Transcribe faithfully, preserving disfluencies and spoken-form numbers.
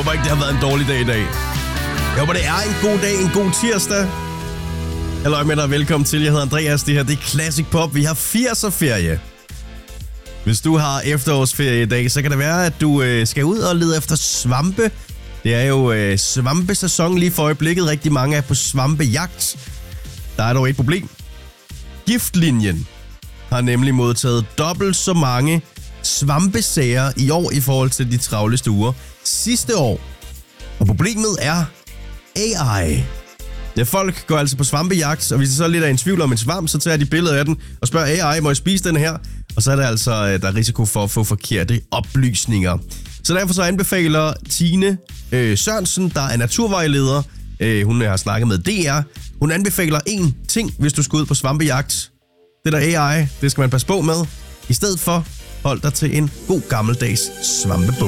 håber ikke, det har været en dårlig dag i dag. Jeg håber, det er en god dag, en god tirsdag. Hallo med dig, velkommen til. Jeg hedder Andreas, det her det er Classic Pop. Vi har firserferie. Hvis du har efterårsferie i dag, så kan det være, at du øh, skal ud og lede efter svampe. Det er jo øh, svampesæson lige for øjeblikket. Rigtig mange er på svampejagt. Der er dog et problem. Giftlinjen har nemlig modtaget dobbelt så mange svampesager i år i forhold til de travleste uger sidste år. Og problemet er A I. Ja, folk går altså på svampejagt, og hvis de så lidt er i tvivl om en svamp, så tager de billeder af den og spørger A I, må jeg spise den her? Og så er der altså der er risiko for at få forkerte oplysninger. Så derfor så anbefaler Tine øh, Sørensen, der er naturvejleder, øh, hun har snakket med D R, hun anbefaler én ting, hvis du skal ud på svampejagt. Det der A I, det skal man passe på med. I stedet for, hold dig til en god gammeldags svampebog.